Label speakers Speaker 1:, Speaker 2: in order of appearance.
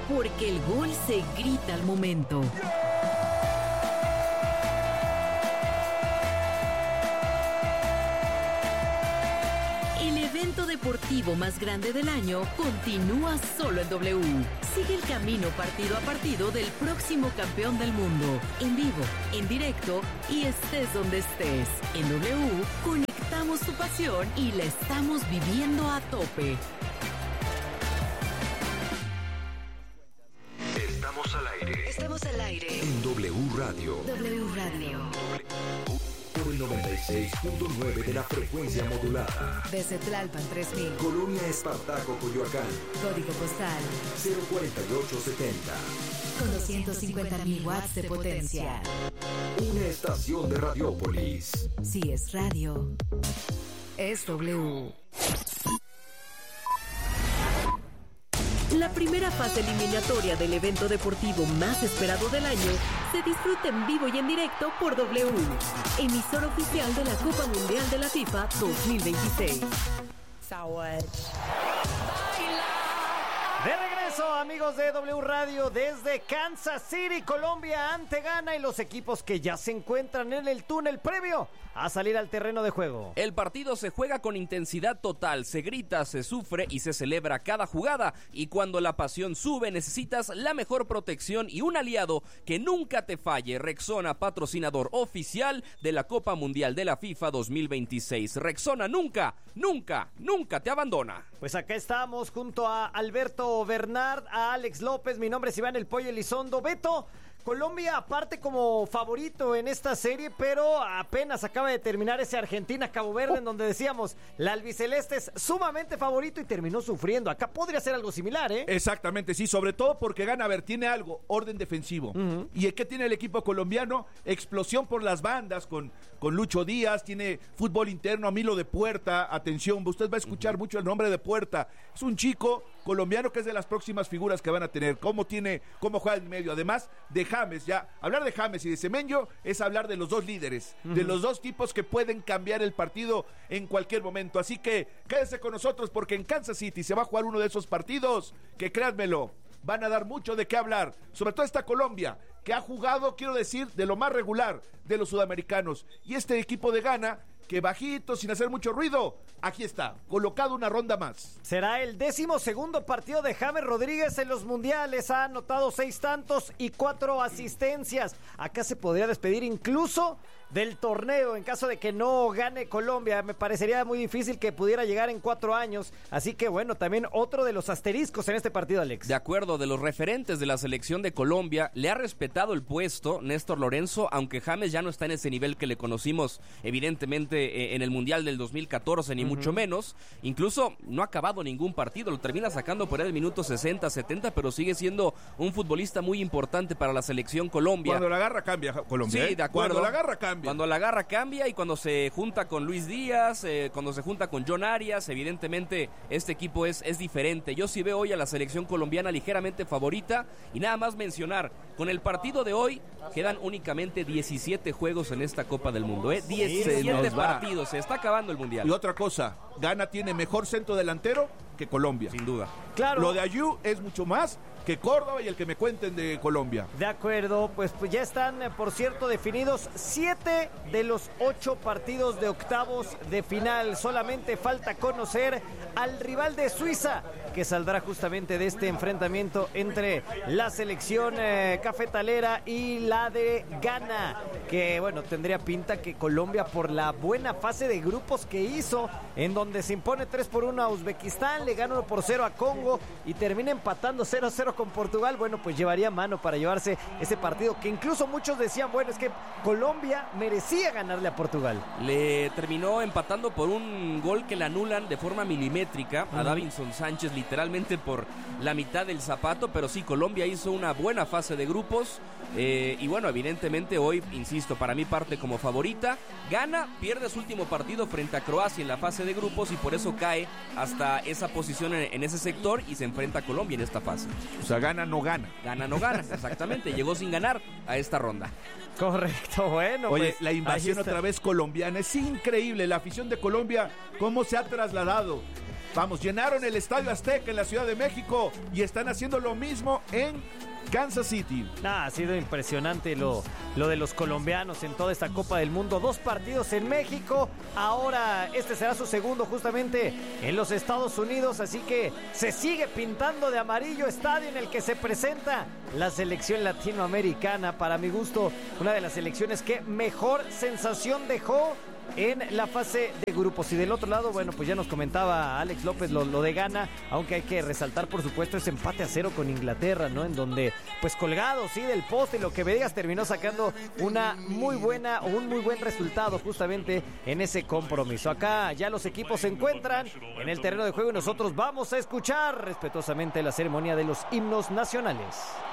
Speaker 1: porque el gol se grita al momento. El evento deportivo más grande del año continúa solo en W. Sigue el camino partido a partido del próximo campeón del mundo. En vivo, en directo y estés donde estés. En W, conectamos tu pasión y la estamos viviendo a tope.
Speaker 2: Estamos al aire.
Speaker 1: Estamos al aire.
Speaker 2: En W Radio.
Speaker 1: W Radio.
Speaker 2: Por el 96.9 de la frecuencia modulada.
Speaker 1: Desde Tlalpan 3000.
Speaker 2: Colonia Espartaco, Coyoacán.
Speaker 1: Código postal
Speaker 2: 04870.
Speaker 1: con 250.000 watts de potencia.
Speaker 2: Una estación de Radiópolis.
Speaker 1: Si es radio, es W. La primera fase eliminatoria del evento deportivo más esperado del año se disfruta en vivo y en directo por W, emisora oficial de la Copa Mundial de la FIFA 2026.
Speaker 3: De regreso, amigos de W Radio, desde Kansas City, Colombia, ante Ghana y los equipos que ya se encuentran en el túnel previo a salir al terreno de juego.
Speaker 4: El partido se juega con intensidad total, se grita, se sufre y se celebra cada jugada. Y cuando la pasión sube, necesitas la mejor protección y un aliado que nunca te falle. Rexona, patrocinador oficial de la Copa Mundial de la FIFA 2026. Rexona nunca, nunca, nunca te abandona.
Speaker 3: Pues acá estamos junto a Alberto Bernard, a Alex López, mi nombre es Iván El Pollo Elizondo. Beto, Colombia aparte como favorito en esta serie, pero apenas acaba de terminar ese Argentina-Cabo Verde en donde decíamos, la albiceleste es sumamente favorito y terminó sufriendo. Acá podría ser algo similar, ¿eh?
Speaker 5: Exactamente, sí, sobre todo porque Ghana, a ver, tiene algo, orden defensivo. ¿Y qué tiene el equipo colombiano? Explosión por las bandas con Lucho Díaz, tiene fútbol interno, a Milo de Puerta, atención, usted va a escuchar mucho el nombre de Puerta. Es un chico colombiano que es de las próximas figuras que van a tener, cómo juega en medio, además de James, ya, hablar de James y de Semenyo es hablar de los dos líderes, de los dos tipos que pueden cambiar el partido en cualquier momento, así que quédese con nosotros porque en Kansas City se va a jugar uno de esos partidos que, créanmelo, van a dar mucho de qué hablar, sobre todo esta Colombia, que ha jugado, quiero decir, de lo más regular de los sudamericanos, y este equipo de Ghana, que bajito, sin hacer mucho ruido, aquí está, colocado una ronda más.
Speaker 3: Será el 12º partido de James Rodríguez en los mundiales, ha anotado 6 tantos y 4 asistencias. Acá se podría despedir incluso del torneo en caso de que no gane Colombia. Me parecería muy difícil que pudiera llegar en 4 años, así que bueno, también otro de los asteriscos en este partido, Alex.
Speaker 4: De acuerdo, de los referentes de la selección de Colombia, le ha respetado el puesto Néstor Lorenzo, aunque James ya no está en ese nivel que le conocimos evidentemente en el Mundial del 2014, ni mucho menos. Incluso no ha acabado ningún partido, lo termina sacando por ahí el minuto 60, 70, pero sigue siendo un futbolista muy importante para la selección Colombia.
Speaker 5: Cuando la agarra cambia Colombia.
Speaker 4: Sí, de acuerdo.
Speaker 5: Cuando la agarra cambia.
Speaker 4: Cuando la agarra cambia y cuando se junta con Luis Díaz, cuando se junta con John Arias, evidentemente este equipo es diferente. Yo sí veo hoy a la selección colombiana ligeramente favorita y nada más mencionar, con el partido de hoy quedan únicamente 17 juegos en esta Copa del Mundo, 17 partidos, se está acabando el Mundial.
Speaker 5: Y otra cosa, Ghana tiene mejor centro delantero que Colombia.
Speaker 4: Sin duda.
Speaker 3: Claro.
Speaker 5: Lo de Ayew es mucho más que Córdoba y el que me cuenten de Colombia.
Speaker 3: De acuerdo, pues ya están, por cierto, definidos 7 de los 8 partidos de octavos de final. Solamente falta conocer al rival de Suiza, que saldrá justamente de este enfrentamiento entre la selección cafetalera y la de Ghana, que bueno, tendría pinta que Colombia, por la buena fase de grupos que hizo, en donde se impone 3-1 a Uzbekistán, le gana 1-0 a Congo y termina empatando 0-0 con Portugal, bueno, pues llevaría mano para llevarse ese partido, que incluso muchos decían, bueno, es que Colombia merecía ganarle a Portugal.
Speaker 4: Le terminó empatando por un gol que le anulan de forma milimétrica a Davinson Sánchez, literalmente por la mitad del zapato, pero sí, Colombia hizo una buena fase de grupos, y bueno, evidentemente hoy, insisto, para mí parte como favorita. Ghana pierde su último partido frente a Croacia en la fase de grupos y por eso cae hasta esa posición en ese sector y se enfrenta a Colombia en esta fase.
Speaker 5: O sea, Ghana no gana.
Speaker 4: Ghana no gana, exactamente, llegó sin ganar a esta ronda.
Speaker 3: Correcto, bueno.
Speaker 5: Oye,
Speaker 3: pues,
Speaker 5: la invasión otra vez colombiana, es increíble, la afición de Colombia, cómo se ha trasladado. Vamos, llenaron el Estadio Azteca en la Ciudad de México y están haciendo lo mismo en Kansas City.
Speaker 3: Ha sido impresionante lo de los colombianos en toda esta Copa del Mundo. 2 partidos en México. Ahora este será su segundo justamente en los Estados Unidos. Así que se sigue pintando de amarillo estadio en el que se presenta la selección latinoamericana. Para mi gusto, una de las selecciones que mejor sensación dejó en la fase de grupos. Y del otro lado, bueno, pues ya nos comentaba Alex López lo de Ghana, aunque hay que resaltar, por supuesto, ese empate a 0 con Inglaterra, ¿no? En donde, pues colgado, sí, del poste, lo que Vegas terminó sacando un muy buen resultado justamente en ese compromiso. Acá ya los equipos se encuentran en el terreno de juego y nosotros vamos a escuchar respetuosamente la ceremonia de los himnos nacionales.